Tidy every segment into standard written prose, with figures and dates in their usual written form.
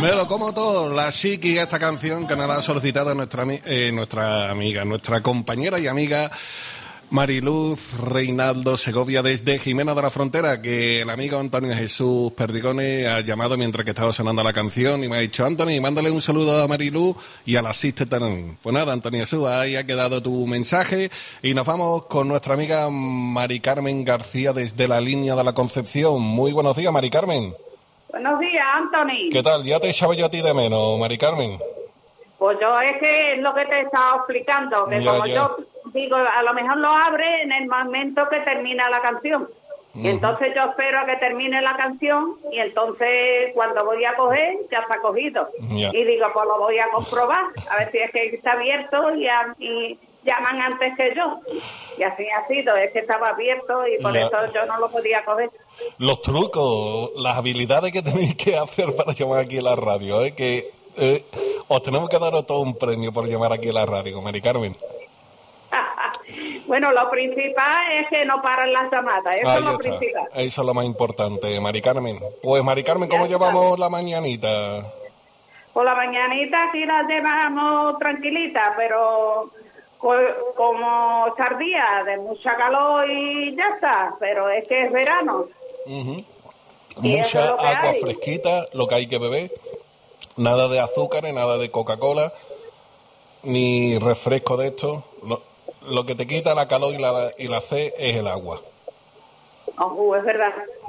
Me lo como todo, la Chiqui, esta canción que nos la ha solicitado nuestra amiga, nuestra compañera y amiga Mariluz Reinaldo Segovia desde Jimena de la Frontera, que el amigo Antonio Jesús Perdigone ha llamado mientras que estaba sonando la canción y me ha dicho: Antonio, mándale un saludo a Mariluz y a la asiste también. Pues nada, Antonio Jesús, ahí ha quedado tu mensaje y nos vamos con nuestra amiga Mari Carmen García desde la Línea de la Concepción. Muy buenos días, Mari Carmen. Buenos días, Anthony. ¿Qué tal? Ya te echaba yo a ti de menos, Mari Carmen. Pues yo es que es lo que te estaba explicando, que yo digo, a lo mejor lo abre en el momento que termina la canción. Y entonces yo espero a que termine la canción y entonces cuando voy a coger, ya está cogido. Y digo, pues lo voy a comprobar, a ver si es que está abierto y llaman antes que yo. Y así ha sido, es que estaba abierto y por eso yo no lo podía coger. Los trucos, las habilidades que tenéis que hacer para llamar aquí a la radio, que os tenemos que dar todo un premio por llamar aquí a la radio, Mari Carmen. Bueno, lo principal es que no paran las llamadas, eso es lo principal. Eso es lo más importante, Mari Carmen. Pues, Mari Carmen, ¿cómo llevamos la mañanita? Pues la mañanita aquí la llevamos tranquilita, pero como tardía, de mucha calor y ya está, pero es que es verano. Mucha agua fresquita, lo que hay que beber, nada de azúcar, ni nada de Coca-Cola, ni refresco de esto. Lo que te quita la calor y la sed es el agua. Es verdad.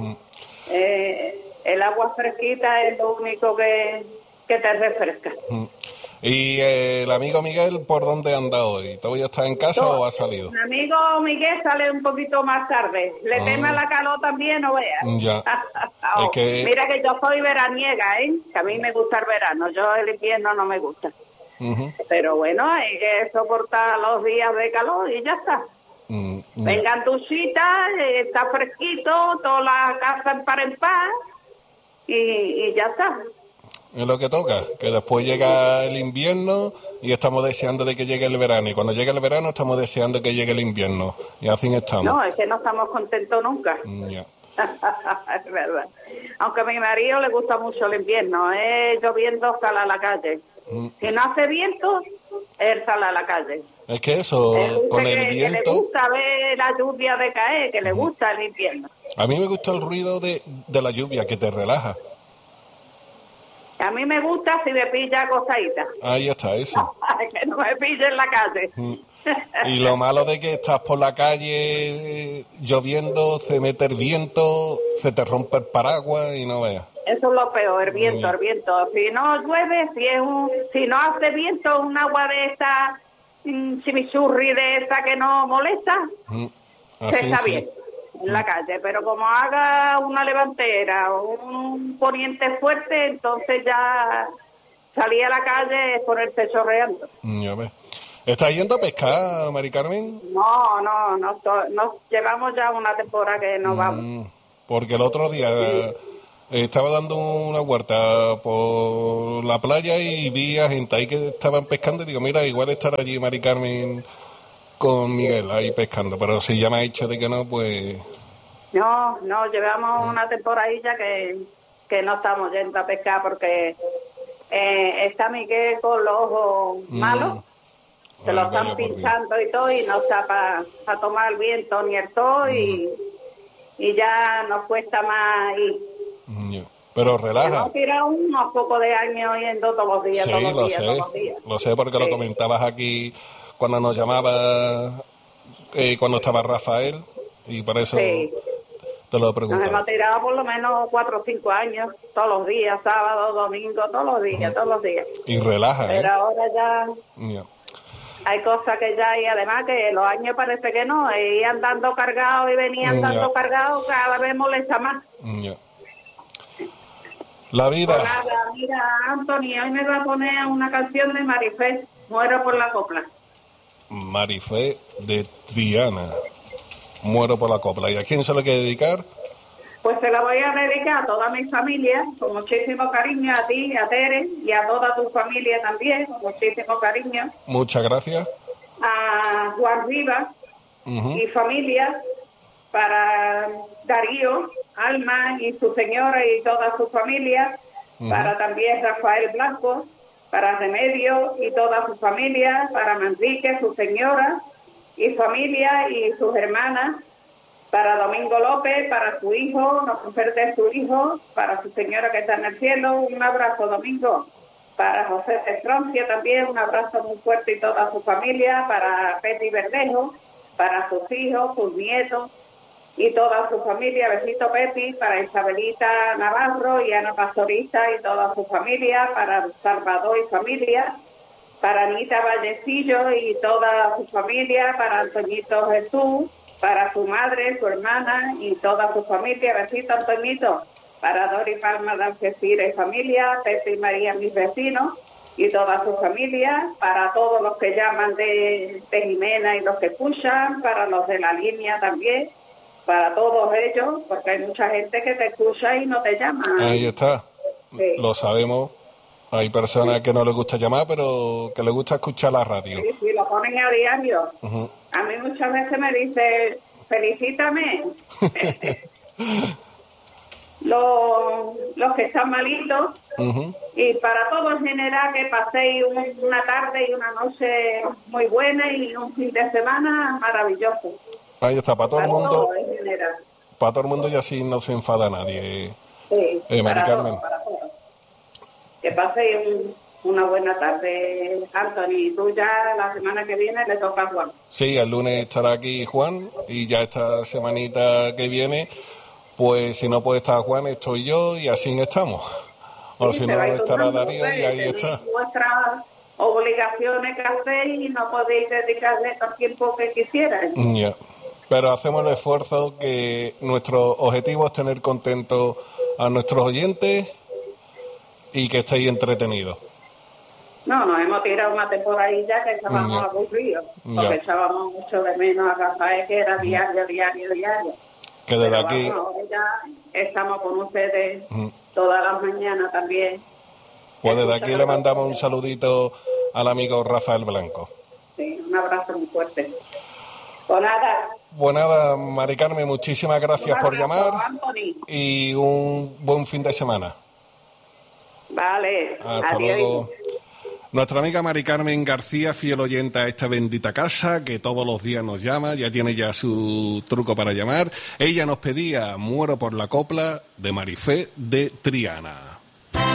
El agua fresquita es lo único que te refresca. ¿Y el amigo Miguel por dónde anda hoy? ¿Todavía está en casa o ha salido? Mi amigo Miguel sale un poquito más tarde. Le teme la calor también, no veas. Ya. Mira que yo soy veraniega, que a mí me gusta el verano. Yo el invierno no me gusta. Pero bueno, hay que soportar los días de calor y ya está. Vengan duchitas, está fresquito, toda la casa en par y ya está. Es lo que toca, que después llega el invierno y estamos deseando de que llegue el verano, y cuando llegue el verano estamos deseando que llegue el invierno, y así estamos. No, es que no estamos contentos nunca. Es verdad. Aunque a mi marido le gusta mucho el invierno, lloviendo sale a la calle. Si no hace viento, él sale a la calle. Es que eso, con el viento... Que le gusta ver la lluvia de caer, que le gusta el invierno. A mí me gusta el ruido de la lluvia, que te relaja. A mí me gusta si me pilla acosadita. Ahí está, eso. Que no me pille en la calle. Y lo malo de que estás por la calle lloviendo, se mete el viento, se te rompe el paraguas y no veas. Eso es lo peor, el viento, el viento. Si no llueve, si no hace viento, un agua de esa, chimichurri de esa que no molesta, se está bien en la calle. Pero como haga una levantera o un poniente fuerte, entonces ya salir a la calle es ponerse chorreando. Ya ves. ¿Estás yendo a pescar, Mari Carmen? No, llevamos ya una temporada que no vamos. Porque el otro día estaba dando una vuelta por la playa y vi a gente ahí que estaban pescando y digo, mira, igual estará allí Mari Carmen con Miguel ahí pescando, pero si ya me ha dicho de que no, pues... No, llevamos una temporadilla que no estamos yendo a pescar porque está Miguel con los ojos malos. Se lo están pinchando y todo, y no está para tomar el viento ni el sol, y ya nos cuesta más ir. Pero relaja. Hemos tirado unos pocos de años yendo todos los días, sí, todos los días. Lo sé porque lo comentabas aquí cuando nos llamabas, cuando estaba Rafael, y por eso te lo he preguntado. Nos hemos tirado por lo menos 4 o 5 años, todos los días, sábado, domingo, todos los días. Y relaja, pero ahora ya... Hay cosas que ya, y además que los años parece que no, y andando cargados y venían andando cargados, cada vez molesta más. La vida. Pues nada, mira, Anthony, hoy me va a poner una canción de Marifé, Muero por la copla. Marifé de Triana, Muero por la copla. ¿Y a quién se le quiere dedicar? Pues se la voy a dedicar a toda mi familia, con muchísimo cariño, a ti, a Tere, y a toda tu familia también, con muchísimo cariño. Muchas gracias. A Juan Rivas y familia, para Darío, Alma y su señora y toda su familia, para también Rafael Blanco, para Remedio y toda su familia, para Manrique, su señora y familia y sus hermanas, para Domingo López, para su hijo, no comparte su hijo, para su señora que está en el cielo, un abrazo, Domingo. Para José Estroncia también, un abrazo muy fuerte y toda su familia, para Pepi Verdejo, para sus hijos, sus nietos y toda su familia, besito Pepi, para Isabelita Navarro y Ana Pastorista y toda su familia, para Salvador y familia, para Anita Vallecillo y toda su familia, para Antoñito Jesús, para su madre, su hermana y toda su familia, besito Antoñito, para Dori Palma de Algeciras y familia, Pepe y María, mis vecinos, y toda su familia, para todos los que llaman de Jimena y los que escuchan, para los de la línea también, para todos ellos, porque hay mucha gente que te escucha y no te llama. Ahí está, sí. Lo sabemos. Hay personas que no les gusta llamar, pero que les gusta escuchar la radio. Sí, sí, lo ponen a diario. A mí muchas veces me dice, felicítame. Los que están malitos. Y para todos en general, que paséis una tarde y una noche muy buena y un fin de semana maravilloso. Ahí está, para todo el mundo. Para todo el mundo y así no se enfada nadie. Sí, Mari Carmen. Para todos. Que paséis una buena tarde, Anthony. Tú ya la semana que viene le toca a Juan. Sí, el lunes estará aquí Juan y ya esta semanita que viene, pues si no puede estar Juan, estoy yo y así estamos. O sí, si no, estará Darío y ahí está. Vuestras obligaciones que hacéis y no podéis dedicarle todo el tiempo que quisierais. Yeah. Pero hacemos el esfuerzo, que nuestro objetivo es tener contentos a nuestros oyentes y que estéis entretenidos. No, nos hemos tirado una temporadilla que estábamos aburridos, porque echábamos mucho de menos a Rafael, que era diario. Que desde aquí... Bueno, ya estamos con ustedes todas las mañanas también. Pues desde aquí le mandamos un saludito al amigo Rafael Blanco. Sí, un abrazo muy fuerte. Pues nada. Pues nada, Mari Carmen, muchísimas gracias por llamar, Anthony. Y un buen fin de semana. Vale, hasta luego. Nuestra amiga Mari Carmen García, fiel oyente a esta bendita casa, que todos los días nos llama, ya tiene ya su truco para llamar. Ella nos pedía Muero por la copla de Marifé de Triana.